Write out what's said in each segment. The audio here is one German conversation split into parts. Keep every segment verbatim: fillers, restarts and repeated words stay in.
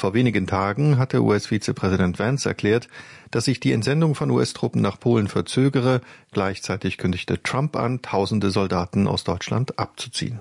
vor wenigen Tagen hatte U S-Vizepräsident Vance erklärt, dass sich die Entsendung von U S-Truppen nach Polen verzögere. Gleichzeitig kündigte Trump an, tausende Soldaten aus Deutschland abzuziehen.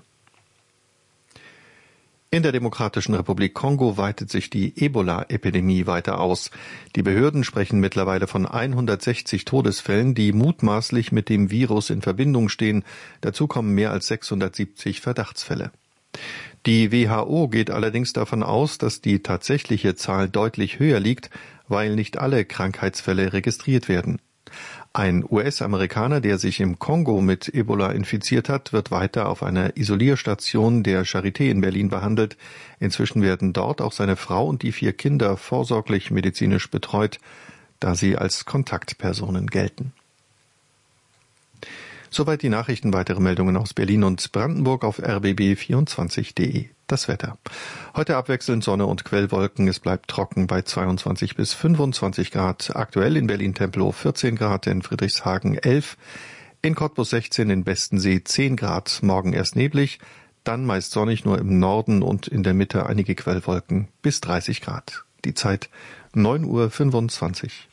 In der Demokratischen Republik Kongo weitet sich die Ebola-Epidemie weiter aus. Die Behörden sprechen mittlerweile von hundertsechzig Todesfällen, die mutmaßlich mit dem Virus in Verbindung stehen. Dazu kommen mehr als sechshundertsiebzig Verdachtsfälle. Die W H O geht allerdings davon aus, dass die tatsächliche Zahl deutlich höher liegt, weil nicht alle Krankheitsfälle registriert werden. Ein U S-Amerikaner, der sich im Kongo mit Ebola infiziert hat, wird weiter auf einer Isolierstation der Charité in Berlin behandelt. Inzwischen werden dort auch seine Frau und die vier Kinder vorsorglich medizinisch betreut, da sie als Kontaktpersonen gelten. Soweit die Nachrichten. Weitere Meldungen aus Berlin und Brandenburg auf r b b vierundzwanzig punkt d e. Das Wetter. Heute abwechselnd Sonne und Quellwolken. Es bleibt trocken bei zweiundzwanzig bis fünfundzwanzig Grad. Aktuell in Berlin-Tempelhof vierzehn Grad, in Friedrichshagen elf, in Cottbus sechzehn, in Bestensee zehn Grad. Morgen erst neblig, dann meist sonnig, nur im Norden und in der Mitte einige Quellwolken bis dreißig Grad. Die Zeit neun Uhr fünfundzwanzig.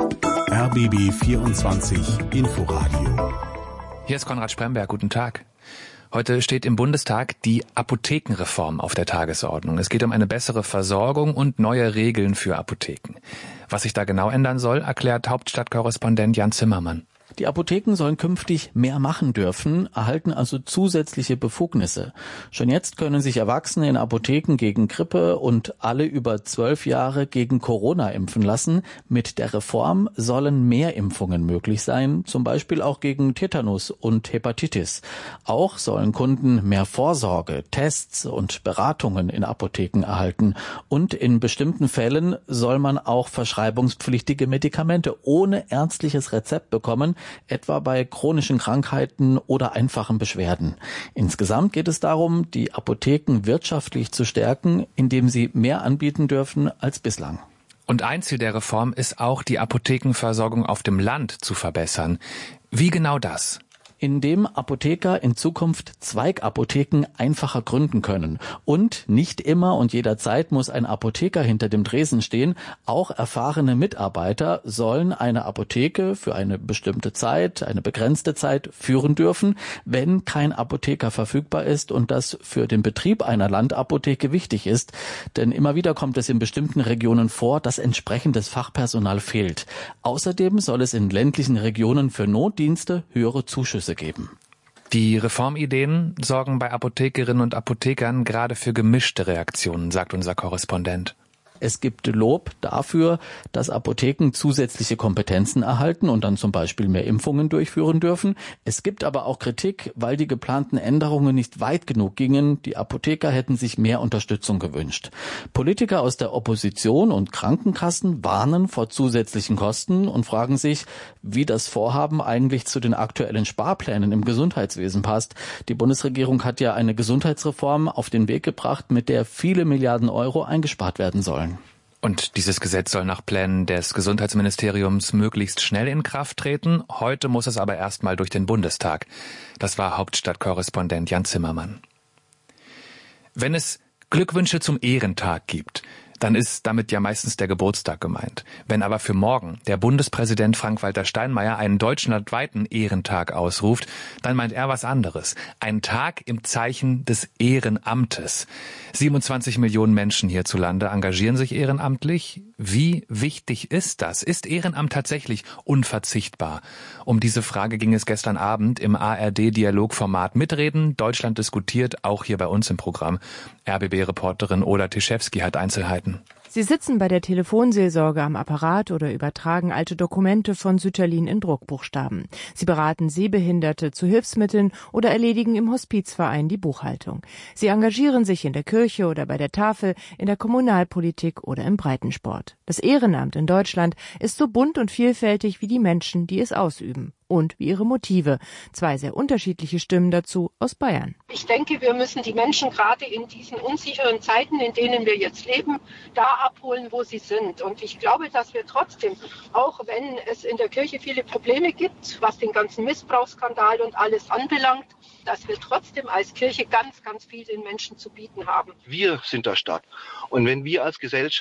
R B B vierundzwanzig Inforadio. Hier ist Konrad Spremberg, guten Tag. Heute steht im Bundestag die Apothekenreform auf der Tagesordnung. Es geht um eine bessere Versorgung und neue Regeln für Apotheken. Was sich da genau ändern soll, erklärt Hauptstadtkorrespondent Jan Zimmermann. Die Apotheken sollen künftig mehr machen dürfen, erhalten also zusätzliche Befugnisse. Schon jetzt können sich Erwachsene in Apotheken gegen Grippe und alle über zwölf Jahre gegen Corona impfen lassen. Mit der Reform sollen mehr Impfungen möglich sein, zum Beispiel auch gegen Tetanus und Hepatitis. Auch sollen Kunden mehr Vorsorge, Tests und Beratungen in Apotheken erhalten. Und in bestimmten Fällen soll man auch verschreibungspflichtige Medikamente ohne ärztliches Rezept bekommen, etwa bei chronischen Krankheiten oder einfachen Beschwerden. Insgesamt geht es darum, die Apotheken wirtschaftlich zu stärken, indem sie mehr anbieten dürfen als bislang. Und ein Ziel der Reform ist auch, die Apothekenversorgung auf dem Land zu verbessern. Wie genau das? Indem Apotheker in Zukunft Zweigapotheken einfacher gründen können. Und nicht immer und jederzeit muss ein Apotheker hinter dem Tresen stehen. Auch erfahrene Mitarbeiter sollen eine Apotheke für eine bestimmte Zeit, eine begrenzte Zeit führen dürfen, wenn kein Apotheker verfügbar ist und das für den Betrieb einer Landapotheke wichtig ist. Denn immer wieder kommt es in bestimmten Regionen vor, dass entsprechendes Fachpersonal fehlt. Außerdem soll es in ländlichen Regionen für Notdienste höhere Zuschüsse geben. Die Reformideen sorgen bei Apothekerinnen und Apothekern gerade für gemischte Reaktionen, sagt unser Korrespondent. Es gibt Lob dafür, dass Apotheken zusätzliche Kompetenzen erhalten und dann zum Beispiel mehr Impfungen durchführen dürfen. Es gibt aber auch Kritik, weil die geplanten Änderungen nicht weit genug gingen. Die Apotheker hätten sich mehr Unterstützung gewünscht. Politiker aus der Opposition und Krankenkassen warnen vor zusätzlichen Kosten und fragen sich, wie das Vorhaben eigentlich zu den aktuellen Sparplänen im Gesundheitswesen passt. Die Bundesregierung hat ja eine Gesundheitsreform auf den Weg gebracht, mit der viele Milliarden Euro eingespart werden sollen. Und dieses Gesetz soll nach Plänen des Gesundheitsministeriums möglichst schnell in Kraft treten. Heute muss es aber erstmal durch den Bundestag. Das war Hauptstadtkorrespondent Jan Zimmermann. Wenn es Glückwünsche zum Ehrentag gibt, dann ist damit ja meistens der Geburtstag gemeint. Wenn aber für morgen der Bundespräsident Frank-Walter Steinmeier einen deutschlandweiten Ehrentag ausruft, dann meint er was anderes. Ein Tag im Zeichen des Ehrenamtes. siebenundzwanzig Millionen Menschen hierzulande engagieren sich ehrenamtlich. Wie wichtig ist das? Ist Ehrenamt tatsächlich unverzichtbar? Um diese Frage ging es gestern Abend im A R D-Dialogformat Mitreden. Deutschland diskutiert, auch hier bei uns im Programm. R B B-Reporterin Oda Tischewski hat Einzelheiten. Sie sitzen bei der Telefonseelsorge am Apparat oder übertragen alte Dokumente von Sütterlin in Druckbuchstaben. Sie beraten Sehbehinderte zu Hilfsmitteln oder erledigen im Hospizverein die Buchhaltung. Sie engagieren sich in der Kirche oder bei der Tafel, in der Kommunalpolitik oder im Breitensport. Das Ehrenamt in Deutschland ist so bunt und vielfältig wie die Menschen, die es ausüben. Und wie ihre Motive. Zwei sehr unterschiedliche Stimmen dazu aus Bayern. Ich denke, wir müssen die Menschen gerade in diesen unsicheren Zeiten, in denen wir jetzt leben, da abholen, wo sie sind. Und ich glaube, dass wir trotzdem, auch wenn es in der Kirche viele Probleme gibt, was den ganzen Missbrauchsskandal und alles anbelangt, dass wir trotzdem als Kirche ganz, ganz viel den Menschen zu bieten haben. Wir sind da stark. Und wenn wir als Gesellschaft